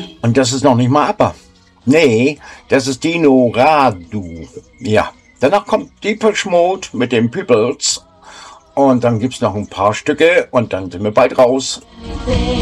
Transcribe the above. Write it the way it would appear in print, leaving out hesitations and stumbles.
Und das ist noch nicht mal ABBA. Nee, das ist Dino Radu. Ja, danach kommt Depeche Mode mit den Peoples. Und dann gibt's noch ein paar Stücke und dann sind wir bald raus.